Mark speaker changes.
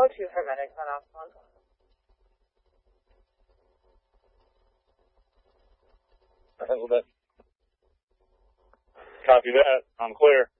Speaker 1: 2 hermetic cutoff one.
Speaker 2: Copy that. I'm clear.